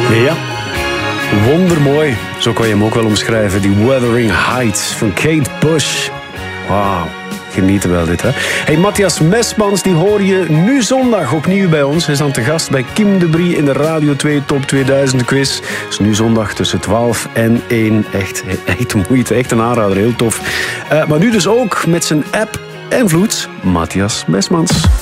Ja, wondermooi. Zo kan je hem ook wel omschrijven. Die Wuthering Heights van Kate Bush. Wauw, genieten wel dit, hè. Hey, Matthias Mesmans, die hoor je nu zondag opnieuw bij ons. Hij is dan te gast bij Kim de Brie in de Radio 2 Top 2000 quiz. Dus nu zondag tussen 12 en 1. Echt moeite, echt een aanrader, heel tof. Maar nu dus ook met zijn app en vloed, Matthias Mesmans.